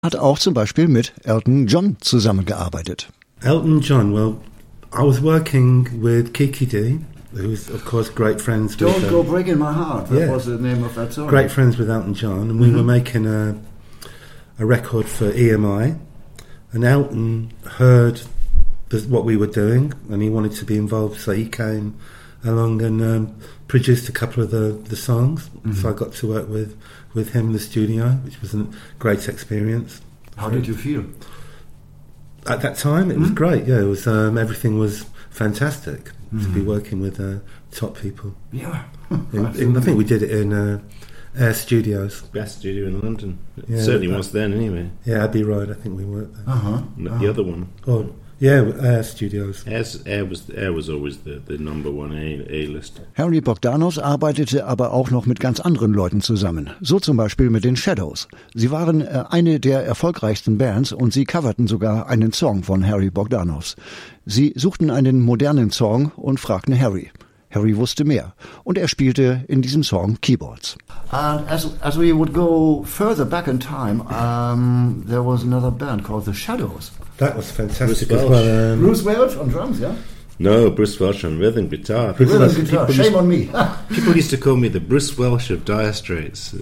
Hat auch zum Beispiel mit Elton John zusammengearbeitet. Elton John, well, I was working with Kiki Dee, who's of course great friends with... Don't Go Breaking My Heart, that was the name of that song. Great friends with Elton John, and we were making a record for EMI, and Elton heard what we were doing, and he wanted to be involved, so he came along and produced a couple of the songs. So I got to work with him in the studio, which was a great experience. How did you feel? At that time, it was great. Yeah, it was everything was fantastic to be working with top people. Yeah, I think we did it in Air Studios. Best studio in London. It certainly was then, anyway. Yeah, Abbey Road. I think we worked there. The other one. Oh, yeah, Air Studios. Air was always the number one A-list. Harry Bogdanovs arbeitete aber auch noch mit ganz anderen Leuten zusammen. So zum Beispiel mit den Shadows. Sie waren eine der erfolgreichsten Bands und sie coverten sogar einen Song von Harry Bogdanovs. Sie suchten einen modernen Song und fragten Harry. Harry wusste mehr und er spielte in diesem Song Keyboards. And as we would go further back in time, there was another band called The Shadows. That was fantastic as well. Bruce Welch on drums, yeah? No, Bruce Welch on rhythm guitar. Rhythm guitar, shame on me. People used to call me the Bruce Welch of Dire Straits.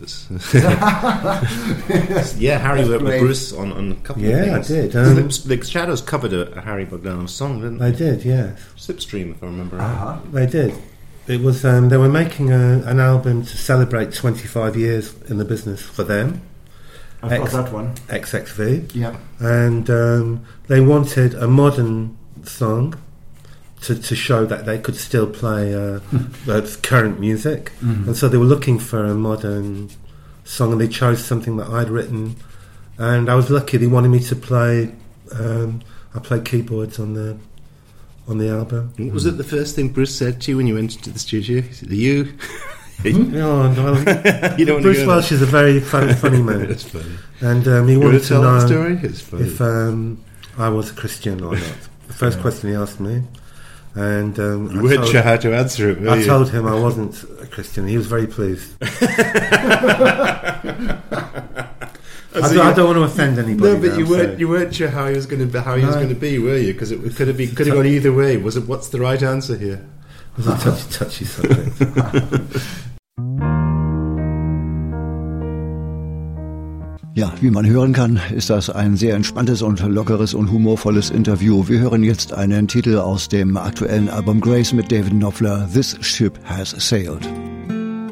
Yeah, Harry worked with Bruce on a couple of things. Yeah, I did. The Shadows covered a Harry Bogdanovs song, didn't they? They did, yeah. Slipstream, if I remember right. They did. It was they were making an album to celebrate 25 years in the business for them. I've got that one. XXV. Yeah. And they wanted a modern song to show that they could still play current music. And so they were looking for a modern song, and they chose something that I'd written. And I was lucky; they wanted me to play. I played keyboards on the album. Was it the first thing Bruce said to you when you went into the studio? He said, you? No, You don't Bruce Welch is a very funny man. It's funny. And he wanted to know the story? It's funny. If I was a Christian or not. The first question he asked me. And you weren't sure how to answer it, were you? I told him I wasn't a Christian. He was very pleased. I don't want to offend anybody. No, but you weren't sure how he was going to be, were you? Because it could have gone either way. Was it? What's the right answer here? It was a touchy subject. Ja, wie man hören kann, ist das ein sehr entspanntes und lockeres und humorvolles Interview. Wir hören jetzt einen Titel aus dem aktuellen Album Grace mit David Knopfler, This Ship Has Sailed.